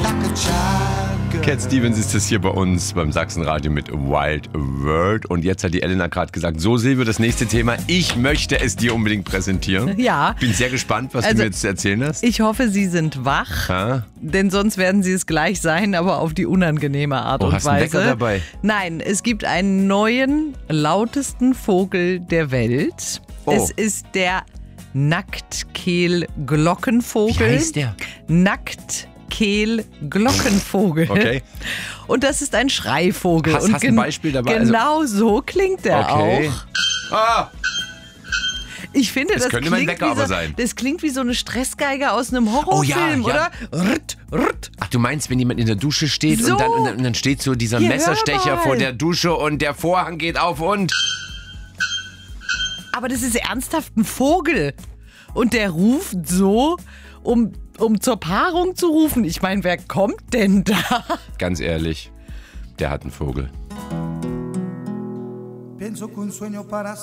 Cat Stevens ist es hier bei uns beim Sachsenradio mit Wild World. Und jetzt hat die Elena gerade gesagt, so Silvio, das nächste Thema. Ich möchte es dir unbedingt präsentieren. Ja. Bin sehr gespannt, was du mir jetzt erzählen hast. Ich hoffe, Sie sind wach, denn sonst werden Sie es gleich sein, aber auf die unangenehme Art und hast du einen Weise. Wecker dabei? Nein, es gibt einen neuen, lautesten Vogel der Welt. Oh. Es ist der Nacktkehl-Glockenvogel. Wie heißt der? Nacktkehl-Glockenvogel. Okay. Und das ist ein Schreivogel. Hast und du ein Beispiel dabei? Genau so klingt der Okay. auch. Ich finde, Das könnte mein Wecker aber sein. Das klingt wie so eine Stressgeige aus einem Horrorfilm, Oh ja. oder? Rrt, rrt. Ach, du meinst, wenn jemand in der Dusche steht So. und dann steht so dieser Hier, Messerstecher hör mal. vor der Dusche und der Vorhang geht auf und... Aber das ist ernsthaft ein Vogel. Und der ruft so, um zur Paarung zu rufen. Ich meine, wer kommt denn da? Ganz ehrlich, der hat einen Vogel. Pienso que un sueño para